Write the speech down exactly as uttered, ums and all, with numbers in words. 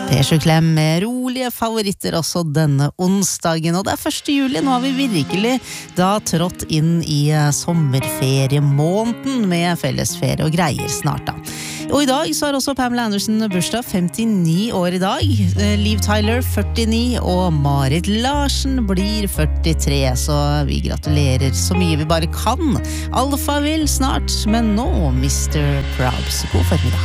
Per Klem med rolige favoritter også denne onsdagen, og det er første juli, nå har vi virkelig da trådt inn i sommerferiemåneden med fellesferie og greier snart da. Og i dag så har også Pamela Anderson bursdag, femtini år i dag, Liv Tyler førtini, og Marit Larsen blir førtitre, så vi gratulerer så mye vi bare kan. Alphaville snart, men nå mister Probs. God formiddag.